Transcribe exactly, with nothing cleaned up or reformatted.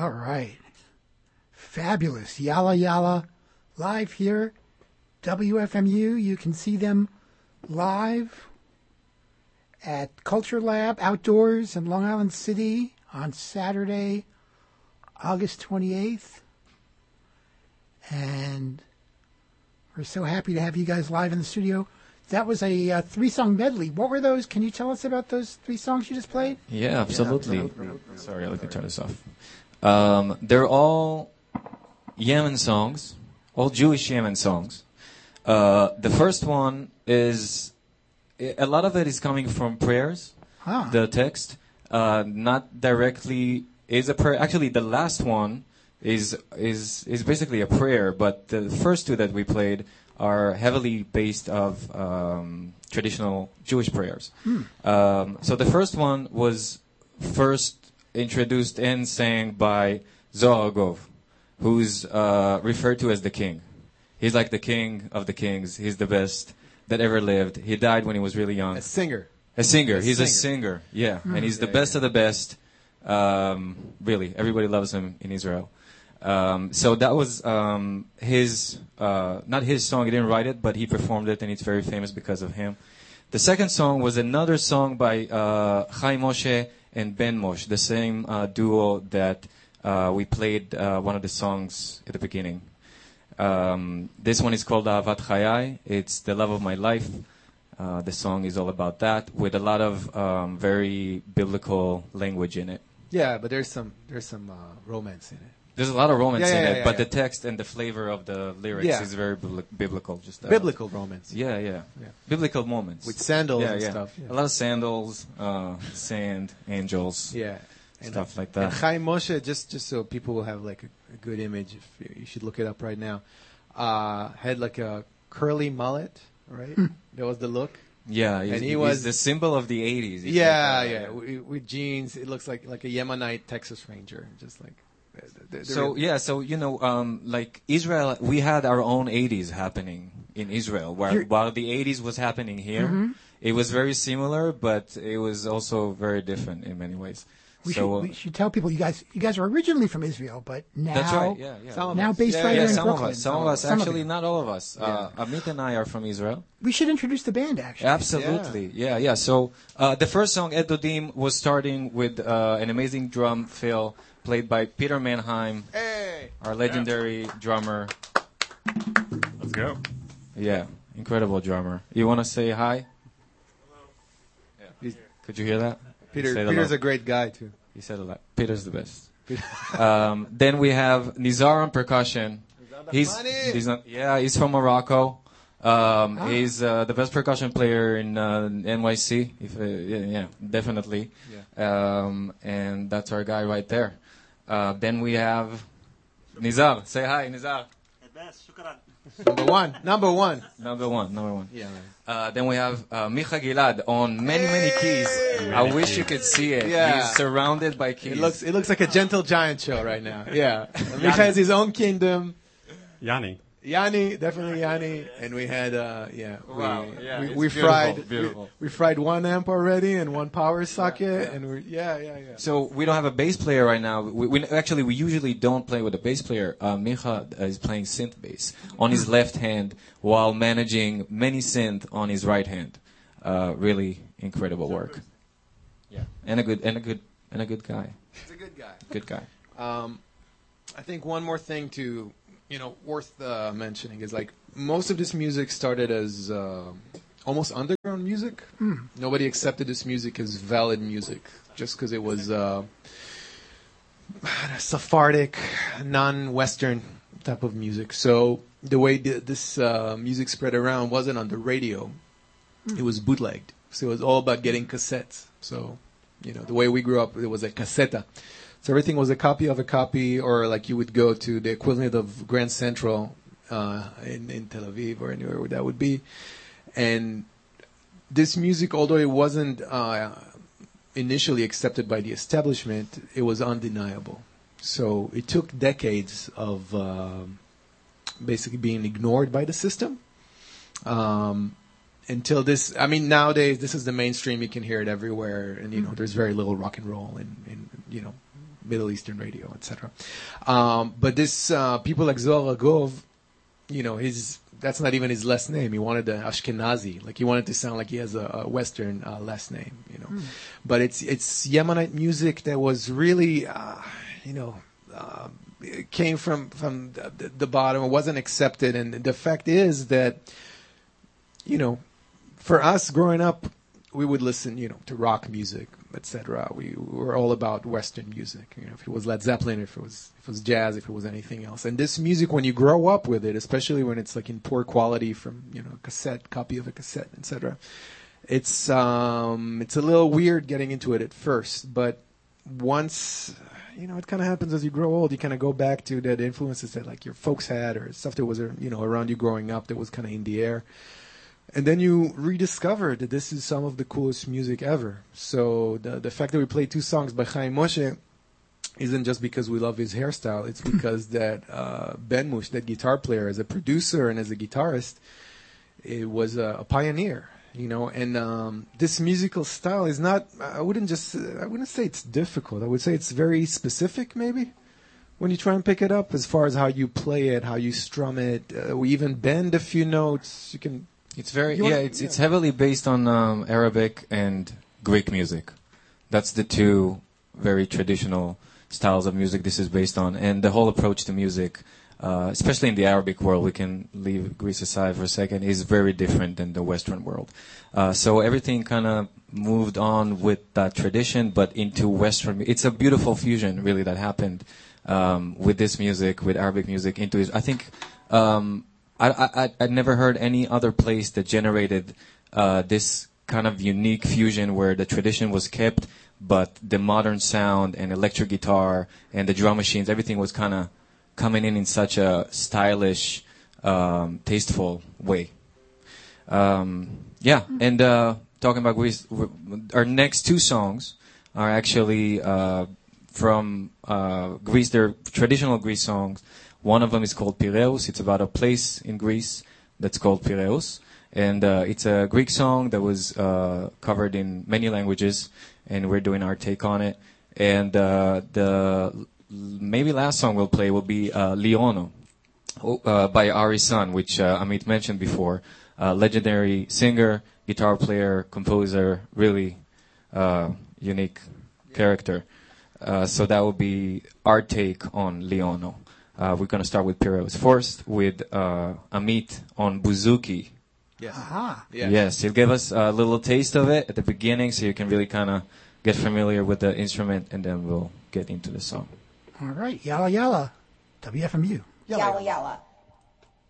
All right. Fabulous. Yalla Yalla live here. W F M U. You can see them live at Culture Lab Outdoors in Long Island City on Saturday, August twenty-eighth. And we're so happy to have you guys live in the studio. That was a uh, three-song medley. What were those? Can you tell us about those three songs you just played? Yeah, absolutely. Yeah, absolutely. Sorry, let me turn this off. Um, they're all Yemen songs, all Jewish Yemen songs. Uh, the first one is, a lot of it is coming from prayers, huh. the text. Uh, not directly is a prayer. Actually, the last one is is is basically a prayer, but the first two that we played are heavily based of um, traditional Jewish prayers. Hmm. Um, so the first one was first introduced and sang by Zohar Gov, who's uh, referred to as the king. He's like the king of the kings. He's the best that ever lived. He died when he was really young. A singer. A singer. A he's singer. a singer, yeah. Hmm. And he's the yeah, best yeah. of the best. Um, really, everybody loves him in Israel. Um, so that was um, his, uh, not his song, he didn't write it, but he performed it, and it's very famous because of him. The second song was another song by uh, Chaim Moshe and Ben Moshe, the same uh, duo that uh, we played uh, one of the songs at the beginning. Um, this one is called Ahavat Chayai. It's the love of my life. Uh, the song is all about that, with a lot of um, very biblical language in it. Yeah, but there's some there's some uh, romance in it. There's a lot of romance yeah, in yeah, it, yeah, but yeah. the text and the flavor of the lyrics yeah. is very bibli- biblical. Just uh, biblical romance. Yeah, yeah, yeah. Biblical moments with sandals yeah, and yeah. stuff. Yeah. A lot of sandals, uh, sand, angels, yeah, stuff and, like that. And Chaim Moshe, just just so people will have like a, a good image, if you, you should look it up right now. Uh, had like a curly mullet, right? That was the look. Yeah, and he he's was the symbol of the eighties. Yeah, like, uh, yeah, with, with jeans. It looks like like a Yemenite Texas Ranger, just like. They're, they're so yeah, so you know, um, like Israel, we had our own eighties happening in Israel, where You're, while the eighties was happening here, mm-hmm. it was very similar, but it was also very different in many ways. We, so, should, uh, we should tell people you guys you guys are originally from Israel, but now that's right. Yeah, yeah. Some now based yeah, right yeah, here in some Brooklyn. Of us, some of us, some actually, of not all of us. Yeah. Uh, Amit and I are from Israel. We should introduce the band, actually. Absolutely, yeah, yeah. yeah. So uh, the first song, Ed Dodim, was starting with uh, an amazing drum fill played by Peter Mannheim, hey. our legendary yeah. drummer. Let's go. Yeah, incredible drummer. You want to say hi? Hello. Yeah. Could you hear that? Peter, Peter's a great guy, too. He said a lot. Peter's the best. um, then we have Nizar on percussion. He's, he's not, yeah, he's from Morocco. Um, ah. He's uh, the best percussion player in uh, N Y C. If, uh, yeah, yeah, definitely. Yeah. Um, and that's our guy right there. Uh, then we have Nizar. Say hi, Nizar. Number one. Number one. Number one. Number one. Yeah. Uh, then we have uh, Micha Gilad on many, many keys. Many I wish keys. You could see it. Yeah. He's surrounded by keys. It looks it looks like a Gentle Giant show right now. Yeah. Micha has his own kingdom. Yanni. Yanni, definitely Yanni, and we had uh, yeah, wow, we, yeah, we, we beautiful, fried beautiful. We, we fried one amp already and one power socket, yeah, yeah. and we yeah yeah yeah. So we don't have a bass player right now. We, we actually we usually don't play with a bass player. Uh, Micha is playing synth bass on his left hand while managing many synth on his right hand. Uh, really incredible work. Yeah, and a good and a good and a good guy. He's a good guy. Good guy. Um, I think one more thing to. You know, worth uh, mentioning is like most of this music started as uh, almost underground music. Mm. Nobody accepted this music as valid music just because it was uh, Sephardic, non-Western type of music. So the way th- this uh, music spread around wasn't on the radio; mm. it was bootlegged. So it was all about getting cassettes. So you know, the way we grew up, it was a cassetta. So everything was a copy of a copy, or like you would go to the equivalent of Grand Central uh, in, in Tel Aviv or anywhere where that would be. And this music, although it wasn't uh, initially accepted by the establishment, it was undeniable. So it took decades of uh, basically being ignored by the system. Um, until this, I mean, nowadays this is the mainstream. You can hear it everywhere, and you know, there's very little rock and roll in, in you know, Middle Eastern radio, et cetera. Um, but this uh, people like Zohar Agov, you know, his that's not even his last name. He wanted the Ashkenazi, like he wanted to sound like he has a, a Western uh, last name, you know. Mm. But it's it's Yemenite music that was really, uh, you know, uh, it came from from the, the bottom. It wasn't accepted, and the fact is that, you know, for us growing up, we would listen, you know, to rock music, et cetera. We were all about Western music. You know, if it was Led Zeppelin, if it was if it was jazz, if it was anything else. And this music, when you grow up with it, especially when it's like in poor quality from, you know, a cassette, copy of a cassette, et cetera, it's um, it's a little weird getting into it at first. But once, you know, it kind of happens as you grow old. You kind of go back to the influences that like your folks had or stuff that was, you know, around you growing up that was kind of in the air. And then you rediscover that this is some of the coolest music ever. So the the fact that we played two songs by Chaim Moshe isn't just because we love his hairstyle. It's because that uh, Ben Mush, that guitar player, as a producer and as a guitarist, it was a, a pioneer. You know, and um, this musical style is not. I wouldn't just. I wouldn't say it's difficult. I would say it's very specific, maybe. When you try and pick it up, as far as how you play it, how you strum it, uh, we even bend a few notes. You can. It's very You yeah. wanna- It's yeah. it's heavily based on um, Arabic and Greek music. That's the two very traditional styles of music this is based on, and the whole approach to music, uh, especially in the Arabic world, we can leave Greece aside for a second, is very different than the Western world. Uh, so everything kind of moved on with that tradition, but into Western. It's a beautiful fusion, really, that happened um, with this music, with Arabic music into it. I think. Um, I, I, I'd never heard any other place that generated uh, this kind of unique fusion where the tradition was kept, but the modern sound and electric guitar and the drum machines, everything was kind of coming in in such a stylish, um, tasteful way. Um, yeah, and uh, talking about Greece, our next two songs are actually uh, from uh, Greece. They're traditional Greece songs. One of them is called Piraeus. It's about a place in Greece that's called Piraeus. And uh, it's a Greek song that was uh, covered in many languages, and we're doing our take on it. And uh, the maybe last song we'll play will be uh, Leono uh, by Ari Sun, which uh, Amit mentioned before. Uh, legendary singer, guitar player, composer, really uh, unique character. Uh, so that will be our take on Leono. Uh, we're going to start with Piraeus first, with uh, Amit on Bouzouki. Yes. Aha. Yeah. Yes, he'll give us a little taste of it at the beginning so you can really kind of get familiar with the instrument, and then we'll get into the song. All right. Yalla Yalla. W F M U. Yalla Yalla.